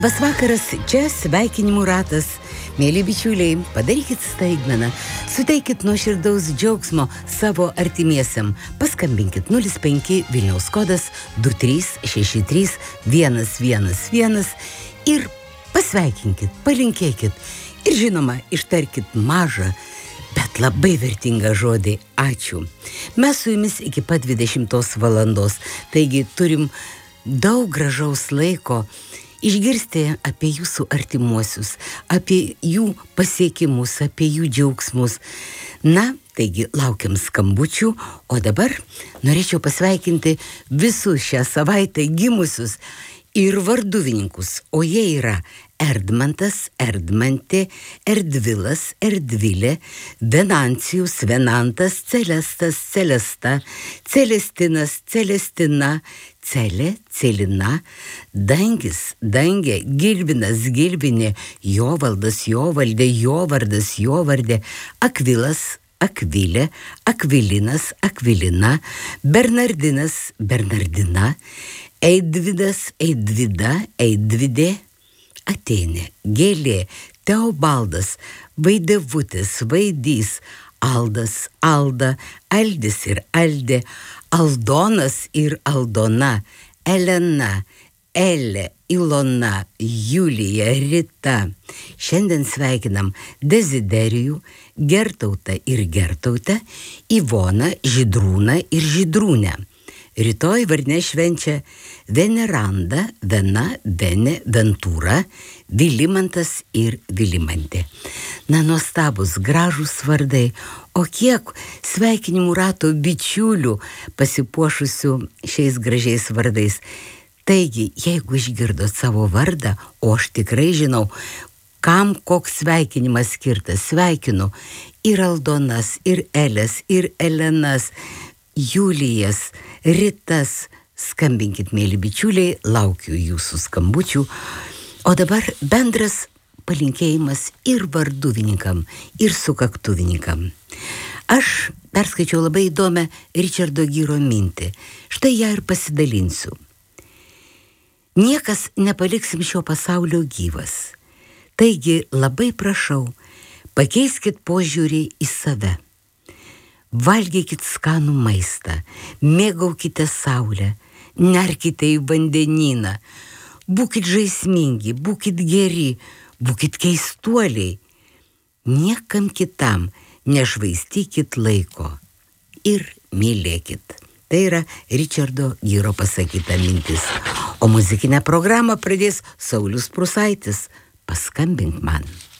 Vakaras, čia sveikinimų ratas. Mėly bičiuliai, padarykit staigmeną, suteikit nuoširdaus džiaugsmo savo artimiesiam. Paskambinkit 05 Vilniaus kodas 2363 111 ir pasveikinkit, palinkėkit. Ir žinoma, ištarkit mažą, bet labai vertingą žodį ačiū. Mes su jumis iki pat 20 valandos, taigi turim daug gražaus laiko išgirsti apie jūsų artimuosius, apie jų pasiekimus, apie jų džiaugsmus. Na, taigi laukiam skambučių, o dabar norėčiau pasveikinti visus šią savaitę gimusius ir varduvininkus, o jie yra Erdmantas, Erdmantė, Erdvilas, Erdvilė, Venancijus, Venantas, Celestas, Celesta, Celestinas, Celestina, Celė, Celina, Dangis, Dangė, Gilvinas, Gilvinė, Jovaldas, Jovaldė, Jovardas, Jovardė, Akvilas, Akvilė, Akvilinas, Akvilina, Bernardinas, Bernardina, Eidvidas, Eidvida, Eidvidė, Atėnė, Gėlė, Teobaldas, Vaidevutis, Vaidys, Aldas, Alda, Aldis ir Aldė, Aldonas ir Aldona, Elena, Elė, Ilona, Julija, Rita. Šiandien sveikinam Deziderijų, Gertautą ir Gertautę, Ivoną, Žydrūną ir Žydrūnę. Rytoj vardinę švenčia Veneranda, Vena, Venė, Ventūra, Vilimantas ir Vilimantė. Na, nuostabus, gražūs vardai, o kiek sveikinimų rato bičiulių pasipuošusių šiais gražiais vardais. Taigi, jeigu išgirdot savo vardą, o aš tikrai žinau, kam koks sveikinimas skirtas, sveikinu ir Aldonas, ir Elės, ir Elenas, Julijas, Ritas. Skambinkit, mėly bičiuliai, laukiu jūsų skambučių. O dabar bendras palinkėjimas ir varduvininkam, ir sukaktuvininkam. Aš perskaičiau labai įdomią Richardo Gyro mintį. Štai ją ir pasidalinsiu. Niekas nepaliksim šio pasaulio gyvas. Taigi labai prašau, pakeiskit požiūrį į save. Valgykit skanų maistą, mėgaukite saulę, nerkite į vandenyną, būkit žaismingi, būkit geri, būkit keistuoliai. Niekam kitam nešvaistykit laiko ir mylėkit. Tai yra Richardo Gyro pasakyta mintis. O muzikinę programą pradės Saulius Prūsaitis. Paskambink man.